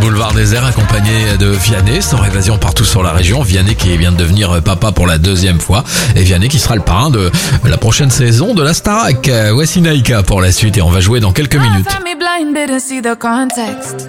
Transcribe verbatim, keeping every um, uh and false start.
Boulevard Désert accompagné de Vianney, sans évasion partout sur la région. Vianney qui vient de devenir papa pour la deuxième fois. Et Vianney qui sera le parrain de la prochaine saison de la Starac. Voici Naïka pour la suite et on va jouer dans quelques minutes.